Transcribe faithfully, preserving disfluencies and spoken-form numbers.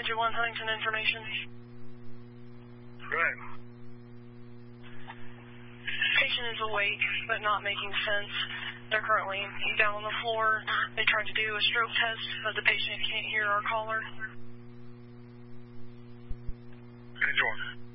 two one Huntington information. Right. Patient is awake, but not making sense. They're currently down on the floor. They tried to do a stroke test, but the patient can't hear our caller. Enjoy.